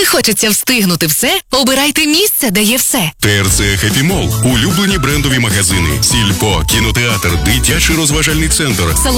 хочеться встигнути все, обирайте місце, де є все. ТРЦ «Хеппі Молл». Улюблені брендові магазини. Сільпо, кінотеатр, дитячий розважальний центр.